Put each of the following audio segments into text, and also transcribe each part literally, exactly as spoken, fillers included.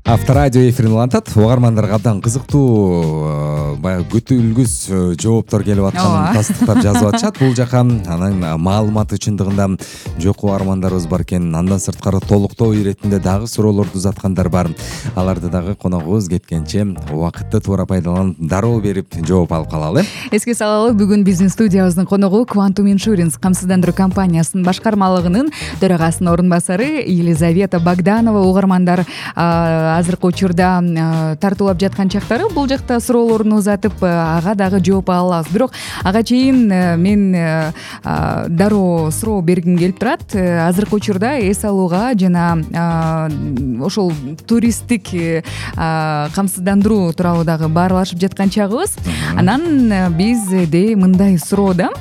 Авторадио эфирин улантат. Угармандарга абдан кызыктуу баягы күтүлгүс жооптор келип атканын тастыктап жазып атышат. Бул жака анын маалыматы чындыгында жок угармандарыбыз бар экен. Андан сырткары толуктоо иретинде дагы суроолорду узаткандар бар. Аларды дагы коногубуз кеткенче убакытты туура пайдаланып дароо берип жооп алып калалы. Эске салалы, бүгүн биздин студиябыздын коногу Quantum Insurance камсыздандыруу компаниясынын башкармалыгынын төрагасынын орун басары Елизавета Богданова. Угармандар азыркы учурда тартуулап жаткан чактары бул жакта суроолорун узатып ага дагы жооп ала алабыз. Бирок ага чейин мен дароо суроо бергим келип турат. Азыркы учурда эс алууга жана ошол туристтик камсыздандыруу тууралуу дагы баарлашып жаткан чагыбыз. Анан бизде мындай суроо да,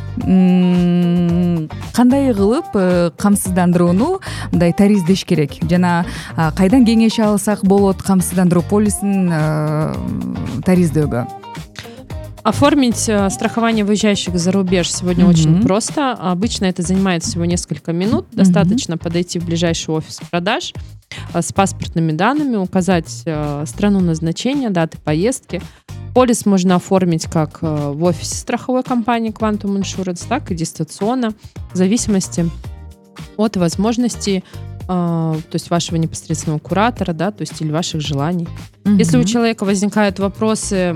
кандай кылып камсыздандырууну мындай тариздеш керек жана кайдан кеңеш алсак болот камсыздандыруу полисин тариздөөгө? Оформить страхование выезжающих за рубеж сегодня mm-hmm. очень просто. Обычно это занимает всего несколько минут. Mm-hmm. Достаточно подойти в ближайший офис продаж с паспортными данными, указать страну назначения, даты поездки. Полис можно оформить как в офисе страховой компании Quantum Insurance, так и дистанционно, в зависимости от возможностей, то есть вашего непосредственного куратора, да, то есть или ваших желаний. Mm-hmm. Если у человека возникают вопросы,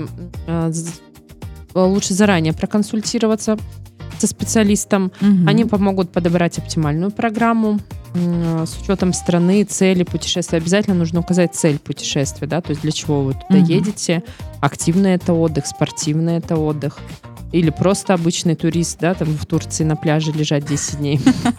лучше заранее проконсультироваться со специалистом. Mm-hmm. Они помогут подобрать оптимальную программу с учетом страны, цели путешествия. Обязательно нужно указать цель путешествия, да, то есть для чего вы туда mm-hmm. едете. Активный это отдых, спортивный это отдых. Или просто обычный турист, да, там в Турции на пляже лежать десять дней.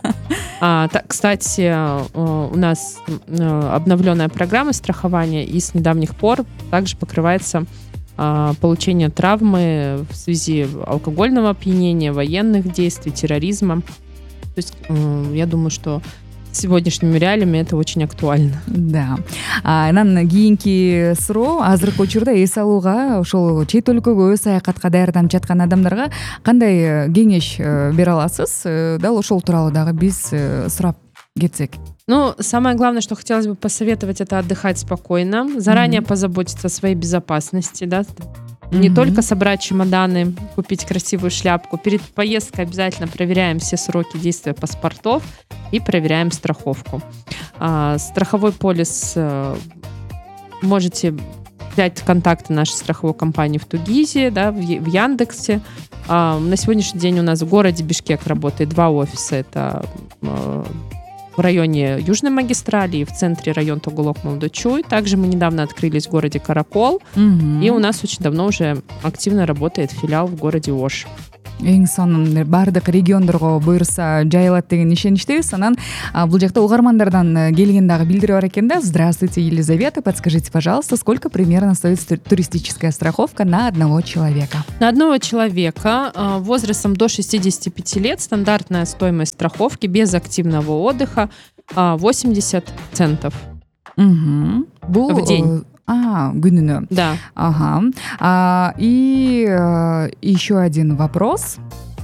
А, так, кстати, у нас обновленная программа страхования, и с недавних пор также покрывается получение травмы в связи алкогольного опьянения, военных действий, терроризма. То есть я думаю, что сегодняшними реалиями это очень актуально. Да. Анан кийинки суроо, азыркы учурда эс алууга ошол чет өлкөгө саякатка даярданып жаткан адамдарга кандай кеңеш бере аласыз? Дал ошол тууралуу дагы биз сурап кетсек. Ну, самое главное, что хотелось бы посоветовать, это отдыхать спокойно, заранее mm-hmm. позаботиться о своей безопасности, да, не mm-hmm. только собрать чемоданы, купить красивую шляпку. Перед поездкой обязательно проверяем все сроки действия паспортов и проверяем страховку. А, страховой полис а, можете взять контакты нашей страховой компании в Тугизе, да, в, в Яндексе. А, на сегодняшний день у нас в городе Бишкек работает два офиса. Это а, в районе Южной магистрали и в центре район Тоголок-Молдочуй. Также мы недавно открылись в городе Каракол. Mm-hmm. И у нас очень давно уже активно работает филиал в городе Ош. Эң сонун бардык региондорго буюрса жайылат деген ишеничтебиз. Анан бул жакта угармандардан келген дагы билдирүү бар экен да. Здравствуйте, Елизавета, подскажите, пожалуйста, сколько примерно стоит туристическая страховка на одного человека? На одного человека возрастом до шестидесяти пяти лет стандартная стоимость страховки без активного отдыха восемьдесят центов угу. в день. А, күнүнө. Да. Ага. А, и а, еще один вопрос.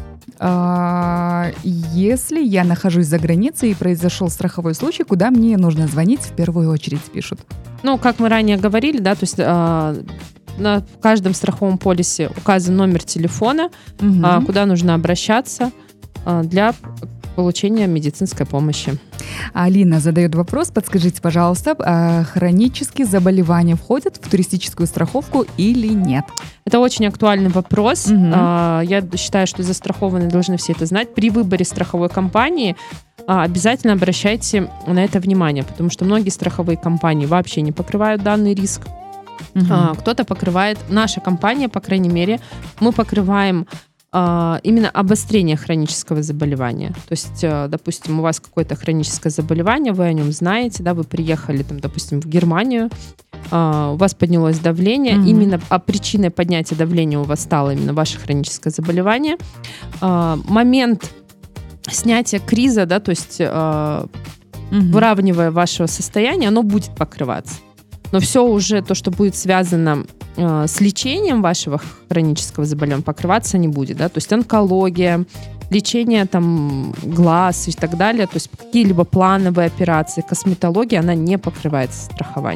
А, если я нахожусь за границей и произошел страховой случай, куда мне нужно звонить в первую очередь, пишут? Ну, как мы ранее говорили, да, то есть а, на каждом страховом полисе указан номер телефона, угу. а, куда нужно обращаться а, для получения медицинской помощи. Алина задает вопрос. Подскажите, пожалуйста, а хронические заболевания входят в туристическую страховку или нет? Это очень актуальный вопрос. Угу. Я считаю, что застрахованные должны все это знать. При выборе страховой компании обязательно обращайте на это внимание, потому что многие страховые компании вообще не покрывают данный риск. Угу. Кто-то покрывает. Наша компания, по крайней мере, мы покрываем именно обострение хронического заболевания. То есть, допустим, у вас какое-то хроническое заболевание, вы о нем знаете, да, вы приехали, там, допустим, в Германию, у вас поднялось давление, mm-hmm. именно а причиной поднятия давления у вас стало именно ваше хроническое заболевание. Момент снятия криза, да, то есть mm-hmm. выравнивая ваше состояние, оно будет покрываться. Но все уже то, что будет связано э, с лечением вашего хронического заболевания, покрываться не будет. Да? То есть онкология, лечение там, глаз и так далее, то есть какие-либо плановые операции, косметология, она не покрывается страхованием.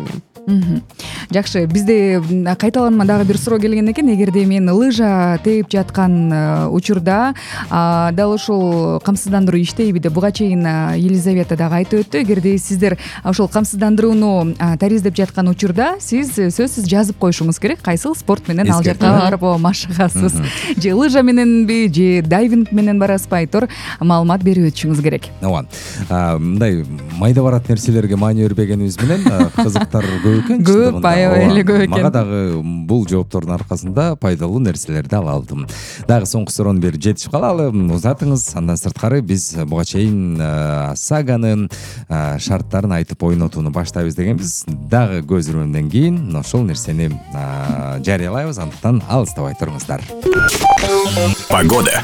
Жакшы, бизде кайталанма дагы бир суроо келген экен. Эгерде мен лыжа тээп жаткан учурда дал ушул камсыздандыруу иштейби деп буга чейин Елизавета дагы айтып өттү. Эгерде сиздер ошол камсыздандырууну тариздеп жаткан учурда сиз сөзсүз жазып коюшуңуз керек. Кайсыл спорт менен ал жака барып машыгасыз, же лыжа мененби, же дайвинг менен барасызбы, айтор маалымат берип өтүшүңүз керек. Ооба. Мындай майда барат нерселерге маани бербегенибиз менен кызыктар көп экен. Көп, аябай эле көп экен. Мага дагы бул жооптордун аркасында пайдалуу нерселерди ала алдым. Дагы соңку суроону берип жетишип калалы. Узатыңыз. Андан сырткары биз буга чейин саганы шарттарын айтып ойнотууну баштайбыз дегенбиз. Дагы көз ирмемден кийин ошол нерсени жарыялайбыз. Андыктан алыстабай туруңуздар. Погода.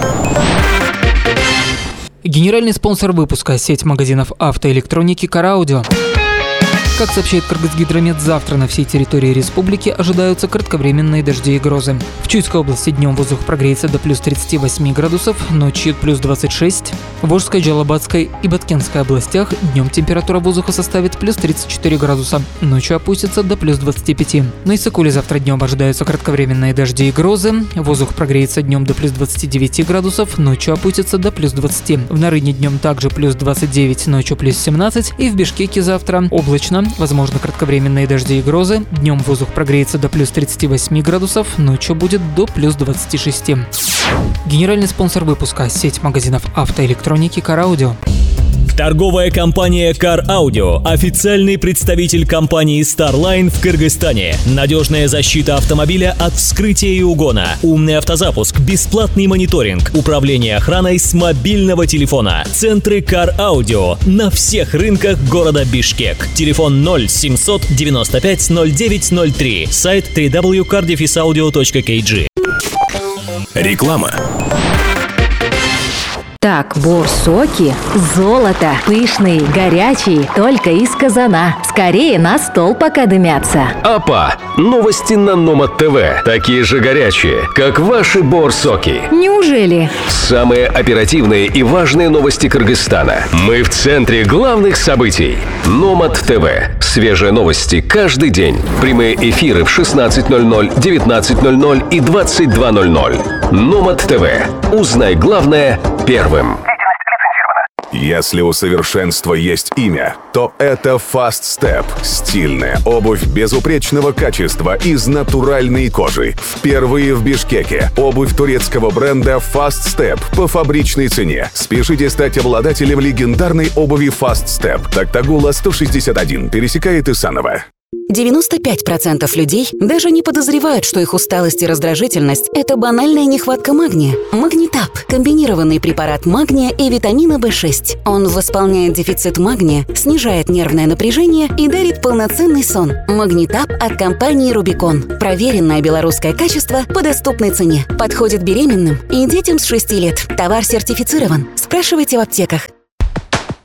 Генеральный спонсор выпуска – сеть магазинов автоэлектроники «Караудио». Как сообщает Кыргызгидромет, завтра на всей территории республики ожидаются кратковременные дожди и грозы. В Чуйской области днем воздух прогреется до плюс тридцати восьми градусов, ночью плюс двадцать шесть. В Волжской, Джалабадской и Баткенской областях днем температура воздуха составит плюс тридцать четыре градуса, ночью опустится до плюс двадцати пяти. На Иссыкуле завтра днем ожидаются кратковременные дожди и грозы. Воздух прогреется днем до плюс двадцати девяти градусов, ночью опустится до плюс двадцати. В Нарыне днем также плюс двадцать девять, ночью плюс семнадцать. И в Бишкеке завтра облачно. Возможно кратковременные дожди и грозы. Днем воздух прогреется до плюс тридцати восьми градусов, ночью будет до плюс двадцати шести. Генеральный спонсор выпуска – сеть магазинов автоэлектроники «Караудио». Торговая компания Car Audio, официальный представитель компании Starline в Кыргызстане. Надежная защита автомобиля от вскрытия и угона, умный автозапуск, бесплатный мониторинг, управление охраной с мобильного телефона. Центры Car Audio на всех рынках города Бишкек. Телефон ноль семьсот девяносто пять ноль девять ноль три. Сайт дабл ю дабл ю дабл ю точка кар дефис аудио точка кей джи. Реклама. Так, борсоки, золото, пышные, горячие, только из казана. Скорее на стол пока дымятся. Апа, новости на Номад ТВ. Такие же горячие, как ваши борсоки. Неужели? Самые оперативные и важные новости Кыргызстана. Мы в центре главных событий. Номад ТВ. Свежие новости каждый день. Прямые эфиры в шестнадцать ноль ноль, девятнадцать ноль ноль и двадцать два ноль ноль. Номад ТВ. Узнай главное первым. Если у совершенства есть имя, то это Fast Step. Стильная обувь безупречного качества из натуральной кожи. Впервые в Бишкеке. Обувь турецкого бренда Fast Step по фабричной цене. Спешите стать обладателем легендарной обуви Fast Step. Токтагула сто шестьдесят один пересекает Исаново. девяносто пять процентов людей даже не подозревают, что их усталость и раздражительность – это банальная нехватка магния. Магнитап – комбинированный препарат магния и витамина бэ шесть. Он восполняет дефицит магния, снижает нервное напряжение и дарит полноценный сон. Магнитап от компании «Рубикон». Проверенное белорусское качество по доступной цене. Подходит беременным и детям с шести лет. Товар сертифицирован. Спрашивайте в аптеках.